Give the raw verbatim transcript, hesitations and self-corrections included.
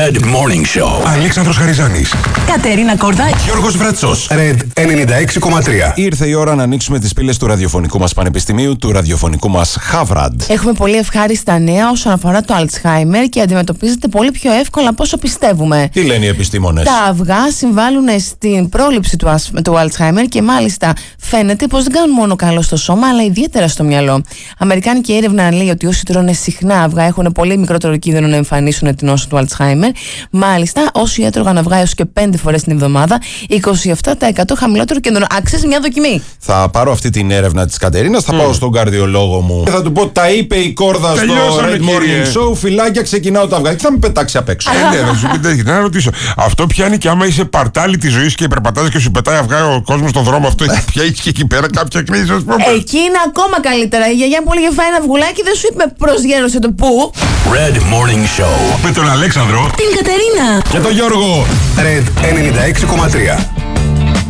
Red Morning Show. Αλέξανδρος Χαριζάνης. Κατερίνα Κορδά. Γιώργος Βρέτσος. Red ενενήντα έξι κόμμα τρία. Ήρθε η ώρα να ανοίξουμε τις πύλες του ραδιοφωνικού μας πανεπιστημίου, του ραδιοφωνικού μας Χαβραντ. Έχουμε πολύ ευχάριστα νέα όσον αφορά το Alzheimer και αντιμετωπίζεται πολύ πιο εύκολα από όσο πιστεύουμε. Τι λένε οι επιστήμονες? Τα αυγά συμβάλλουν στην πρόληψη του, του Alzheimer και μάλιστα φαίνεται πως δεν κάνουν μόνο καλό στο σώμα, αλλά ιδιαίτερα στο μυαλό. Αμερικάνικη έρευνα λέει ότι όσοι τρώνε συχνά αυγά έχουν πολύ μικρότερο κίνδυνο να εμφανίσουν την νόσο του Alzheimer. Μάλιστα, όσοι έτρωγαν αυγά έως και πέντε φορές την εβδομάδα, είκοσι επτά τοις εκατό χαμηλότερο κίνδυνο. Αξίζει μια δοκιμή. Θα πάρω αυτή την έρευνα της Κατερίνας, θα mm. πάω στον καρδιολόγο μου και θα του πω: τα είπε η Κόρδα στο Red Morning Show. Φιλάκια, ξεκινάω το αυγά. Και θα με πετάξει απ' έξω. Ε, ναι, θα σου πει, να ρωτήσω. Αυτό πιάνει και άμα είσαι παρτάλι τη ζωή και περπατάς και σου πετάει αυγά ο κόσμος στον δρόμο, αυτό πιάνει και εκεί πέρα κάποια κρίση, ας πούμε. Εκεί είναι ακόμα καλύτερα. Η γιαγιά μου που έλεγε φάει ένα αυγουλάκι δεν σου είπε προσγέρωσε το πού. Red Morning Show. Με τον Αλέξανδρο, την Κατερίνα και τον Γιώργο. Red ενενήντα έξι κόμμα τρία.